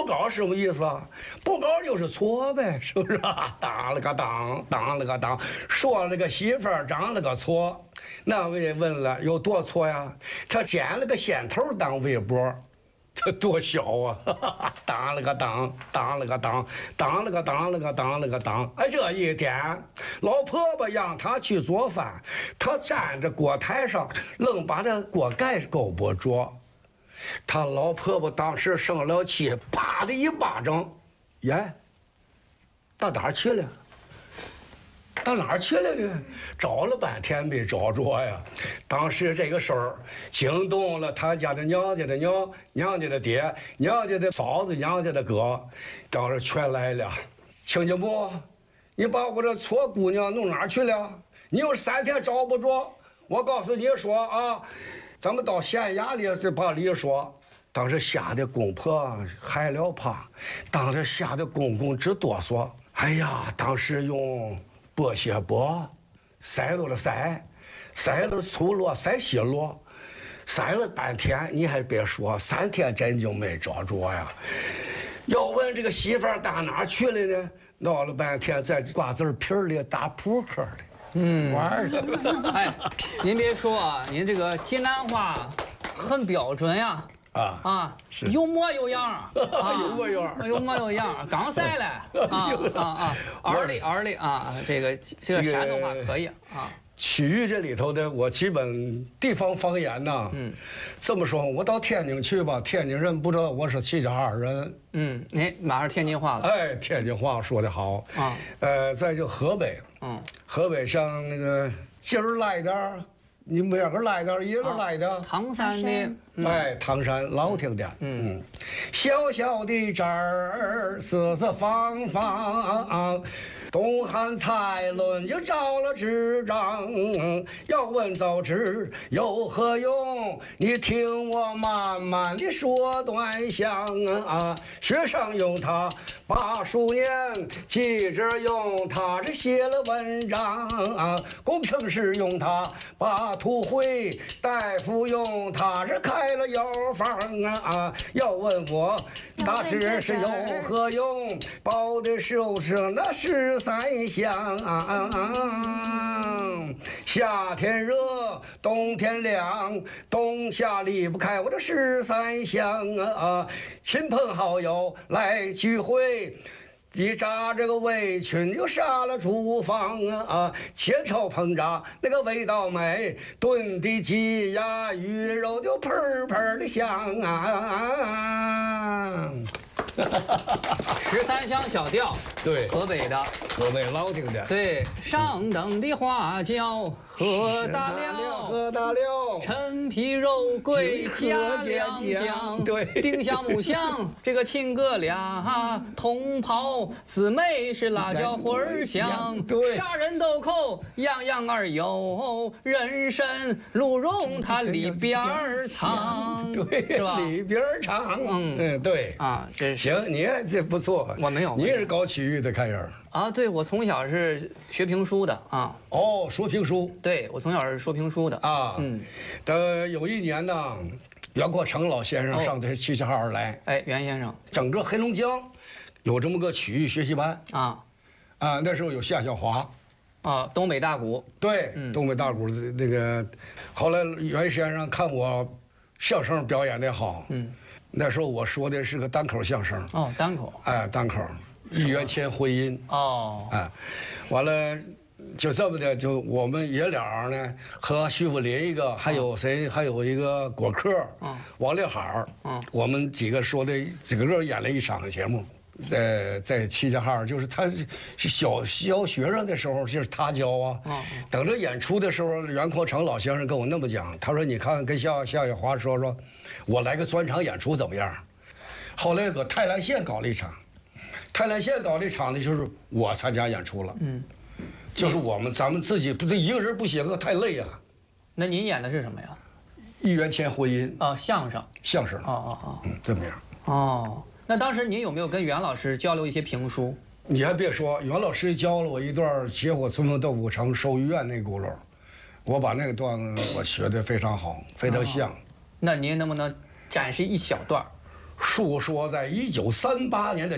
不高是什么意思啊？不高就是错呗，是不是啊？当了个当，当了个当，说了个媳妇儿，长了个错。那位问了，有多错呀？他剪了个线头当围脖。这多小啊！当了个当，当了个当，当了个当了个当了个当。哎，这一天，老婆婆让他去做饭，他站着锅台上，愣把这锅盖够不着。他老婆婆当时生了气，啪的一巴掌，耶，到哪儿去了？到哪儿去了呢？找了半天没找着呀。当时这个事儿惊动了他家的娘家的娘、娘家的爹、娘家的嫂子、娘家的哥，当时全来了。亲家母，你把我这错姑娘弄哪儿去了？你有3天找不着，我告诉你说啊，咱们到县衙里去把理说。当时吓得公婆害了怕，当时吓得公公直哆嗦。哎呀，当时用剥蟹帛塞了塞，塞了粗箩，塞细箩，塞了半天，你还别说，3天真就没找着呀。要问这个媳妇儿到哪去了呢？闹了半天在瓜子皮里打扑克的，玩的。 哎，您别说啊，您这个济南话很标准呀。有模有样有模有样， 有模有样，刚塞了耳里啊，这个山东话可以啊。 曲艺这里头的，我基本地方方言呐，这么说，我到天津去吧，天津人不知道我是齐齐哈尔人， 哎，马上天津话了， 哎，天津话说得好啊，再就河北，河北像那个今儿来点儿。你们两个来的，一个来的， 唐山的， 哎，唐山老听的，小小的寨儿，四四方方，东汉蔡伦就招了执掌，要问造纸有何用？你听我慢慢的说端详啊，学生用它把书念，记者用它是写了文章啊，工程师用它把图绘，大夫用它是开了药方啊。要问我大致是有何用？报的就是那13项啊。夏天热，冬天凉，冬夏离不开我这13项啊。亲朋好友来聚会，一炸这个围裙就杀了厨房啊，切炒烹炸那个味道美，炖的鸡鸭鱼肉就喷喷的香啊。 13项小调， 对， 河北的， 河北老听的， 对，上等的花椒喝大了， 喝大了， 陈皮肉桂加两姜， 对， 丁香木香这个亲哥俩，茼蒿姊妹是辣椒花儿香， 对， 杀人豆蔻样样儿有，人参鹿茸它里边儿藏， 对， 是吧？ 里边儿藏，对啊，这是。 行，你这不错， 我没有， 你也是搞曲艺的，看样啊，对，我从小是学评书的啊。 哦，说评书。 对，我从小是说评书的啊。有一年呢，袁国成老先生上这齐齐哈尔来。 哎，袁先生， 整个黑龙江有这么个曲艺学习班啊。那时候有夏小华。 啊，东北大鼓。 对，东北大鼓那个，后来袁先生看我相声表演的好。那时候我说的是个单口相声。 哦，单口。 哎，单口，一元钱婚姻。 哦。 哎，完了，就这么的，就我们爷俩呢，和徐福林一个，还有谁，还有一个果壳，王立海，我们几个说的几个人演了一场节目。在齐齐哈尔，就是他是小学生的时候，就是他教啊。等着演出的时候，袁国成老先生跟我那么讲，他说：“你看，跟夏小华说说，我来个专场演出怎么样？”后来搁泰来县搞了一场，泰来县搞了一场呢，就是我参加演出了。就是咱们自己不是一个人不写歌太累啊。 那您演的是什么呀？ 一元钱婚姻啊，相声。 相声。这么样。 哦。那当时您有没有跟袁老师交流一些评书？ 你还别说，袁老师教了我一段结火春风豆腐城寿御苑那轱辘，我把那个段子我学得非常好，非常像。 那您能不能展示一小段？ 述说在1938年的